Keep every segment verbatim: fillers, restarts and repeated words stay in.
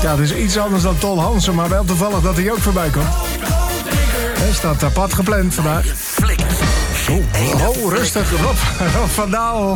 Ja, het is iets anders dan Tol Hansen, maar wel toevallig dat hij ook voorbij komt. Hij staat apart gepland vandaag. Oh, oh rustig. Rob, Rob van Daal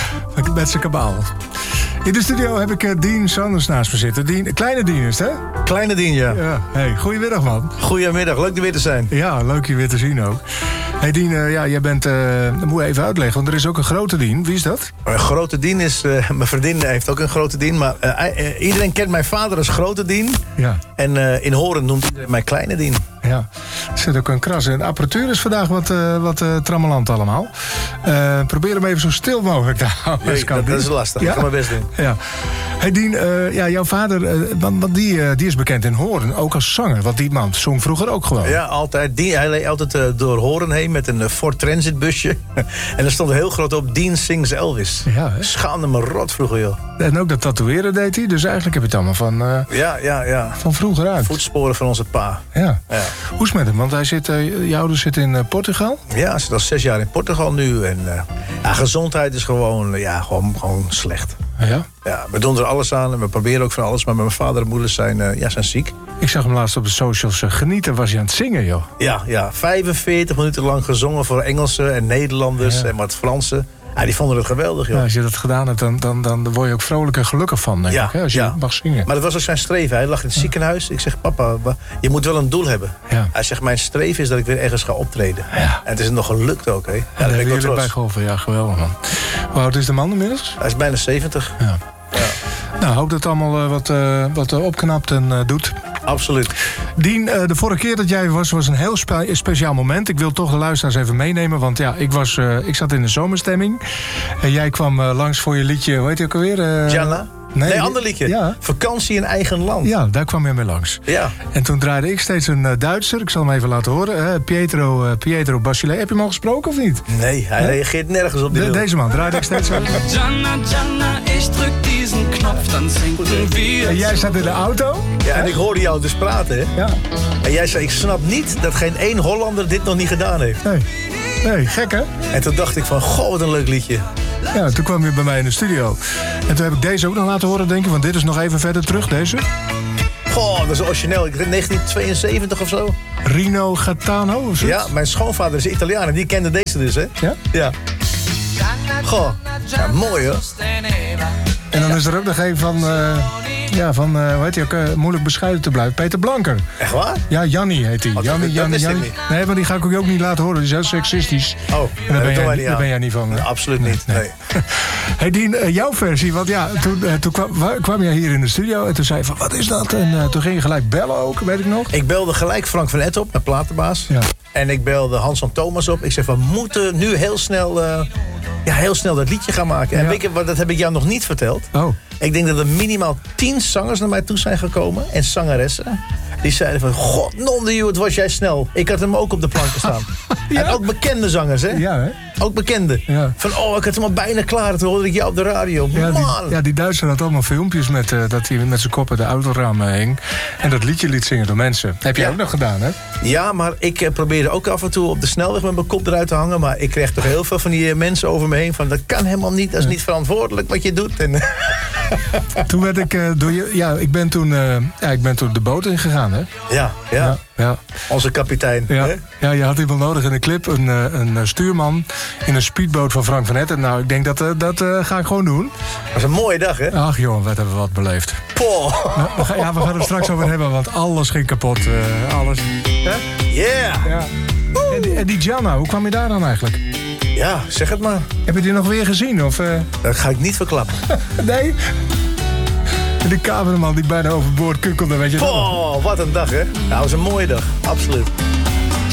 met zijn kabaal. In de studio heb ik uh, Dean Sanders naast me zitten. Dean, kleine Dean is het, hè? Kleine Dean, ja. ja. Hey, goedemiddag, man. Goedemiddag, leuk er weer te zijn. Ja, leuk je weer te zien ook. Hey Dean, uh, ja, jij bent... Uh, dat moet je even uitleggen, want er is ook een grote Dean. Wie is dat? Een grote Dean is... Uh, mijn vriendin heeft ook een grote Dean. Maar uh, uh, iedereen kent mijn vader als grote Dean. Ja. En uh, in Horen noemt iedereen mij kleine Dean. Ja, er zit ook een kras in. De apparatuur is vandaag wat, uh, wat uh, trammeland allemaal. Uh, probeer hem even zo stil mogelijk te houden. Nee, dat, dat is lastig, ja? Ik ga mijn best doen. Ja. Hey Dean, uh, ja, jouw vader, uh, want, want die, uh, die is bekend in Horen, ook als zanger. Want die man zong vroeger ook gewoon. Ja, altijd. Die, hij reed altijd uh, door Horen heen met een uh, Ford Transit busje. En er stond heel groot op, Dean sings Elvis. Ja, hè? Schaamde me rot vroeger, joh. En ook dat tatoeëren deed hij, dus eigenlijk heb je het allemaal van, uh, ja, ja, ja. van vroeger uit. Voetsporen van onze pa. Ja. Ja. Hoe is het met hem? Want hij zit, uh, jouw ouders zitten in uh, Portugal? Ja, hij zit al zes jaar in Portugal nu. En uh, ja, gezondheid is gewoon, ja, gewoon, gewoon slecht. Ja? Ja, we doen er alles aan en we proberen ook van alles. Maar mijn vader en moeder zijn, uh, ja, zijn ziek. Ik zag hem laatst op de socials uh, genieten. Was hij aan het zingen, joh? Ja, ja, vijfenveertig minuten lang gezongen voor Engelsen en Nederlanders ja. en wat Fransen. Ja, die vonden het geweldig, joh. Ja, als je dat gedaan hebt, dan, dan, dan word je ook vrolijk en gelukkig van, denk ja, ik. Hè, als je ja. mag zingen. Maar dat was ook zijn streven. Hij lag in het ja. ziekenhuis. Ik zeg, papa, je moet wel een doel hebben. Ja. Hij zegt, mijn streven is dat ik weer ergens ga optreden. Ja. En het is nog gelukt ook, hè. Ja, daar ben ik wel trots. Bij geholpen. Ja, geweldig, man. Hoe oud is de man inmiddels? Hij is bijna zeventig. Ja. Ja. Nou, hoop dat het allemaal uh, wat, uh, wat uh, opknapt en uh, doet. Absoluut. Dien, uh, de vorige keer dat jij was, was een heel spe- speciaal moment. Ik wil toch de luisteraars even meenemen. Want ja, ik, was, uh, ik zat in de zomerstemming. En jij kwam uh, langs voor je liedje, hoe heet je ook alweer? Uh, Gianna? Nee, nee, ander liedje. Ja. Vakantie in eigen land. Ja, daar kwam jij mee langs. Ja. En toen draaide ik steeds een uh, Duitser. Ik zal hem even laten horen. Uh, Pietro, uh, Pietro Basile. Heb je hem al gesproken of niet? Nee, hij He? reageert nergens op die de, Deze man draaide ik steeds zo. Gianna, Gianna, ik druk diesen knop, dan zinken we. En jij zat in de auto? Ja, en ik hoorde jou dus praten, hè? Ja. En jij zei, ik snap niet dat geen één Hollander dit nog niet gedaan heeft. Nee. Nee, gek hè? En toen dacht ik van, goh, wat een leuk liedje. Ja, toen kwam je bij mij in de studio. En toen heb ik deze ook nog laten horen, denk ik. Want dit is nog even verder terug, deze. Goh, dat is origineel. Ik negentien tweeënzeventig of zo. Rino Gaetano of zo? Ja, mijn schoonvader is Italiaan en die kende deze dus, hè? Ja? Ja. Goh, ja, mooi hoor. En dan is er ook nog een van... Uh, ja, van, uh, hoe heet hij ook, uh, moeilijk bescheiden te blijven. Peter Blanker. Echt waar? Ja, Jannie heet hij. Oh, Jannie, dat, Jannie, dat Jannie. Nee, maar die ga ik ook niet laten horen. Die is heel seksistisch. Oh, en daar ben, jij, niet daar ben jij niet van. Nee, absoluut nee, niet, nee. nee. Hey Dien, uh, jouw versie. Want ja, toen, uh, toen kwam, kwam jij hier in de studio en toen zei je van, wat is dat? En uh, toen ging je gelijk bellen ook, weet ik nog. Ik belde gelijk Frank van Et op, mijn platenbaas. Ja. En ik belde Hans-Jan Thomas op. Ik zei van, we moeten nu heel snel... Uh, Ja, heel snel dat liedje gaan maken. En ja. weet je, dat heb ik jou nog niet verteld. Oh. Ik denk dat er minimaal tien zangers naar mij toe zijn gekomen. En zangeressen. Die zeiden van, god, non het was jij snel. Ik had hem ook op de planken staan. Ja? En ook bekende zangers, hè? Ja, hè? Ook bekende. Ja. Van, oh, ik had hem al bijna klaar. Toen hoorde ik jou op de radio. Ja, Man. Die, ja, die Duitser had allemaal filmpjes met uh, dat hij met zijn kop uit de autoramen hing. En dat liedje liet zingen door mensen. Heb jij ja. ook nog gedaan, hè? Ja, maar ik uh, probeerde ook af en toe op de snelweg met mijn kop eruit te hangen. Maar ik kreeg toch heel veel van die uh, mensen over me heen. Van, dat kan helemaal niet. Dat is niet verantwoordelijk wat je doet. En, toen werd ik uh, door je... Ja, ik ben toen, uh, ja, ik ben toen de boot ingegaan, hè? Ja, ja. ja. Ja. Onze kapitein. Ja. Hè? Ja, je had iemand nodig in de clip. Een, een stuurman in een speedboot van Frank van Et. Nou, ik denk dat uh, dat uh, ga ik gewoon doen. Dat was een mooie dag, hè? Ach jongen, wat hebben we wat beleefd. Poh. Nou, we gaan, ja, we gaan het straks over hebben, want alles ging kapot. Uh, alles. Ja? Yeah. Ja. En, die, en die Gianna, hoe kwam je daar dan eigenlijk? Ja, zeg het maar. Heb je die nog weer gezien? Of, uh... Dat ga ik niet verklappen. Nee? Die cameraman die bijna overboord kukkelde, weet je. Oh, wat een dag, hè? Nou, dat was een mooie dag, absoluut.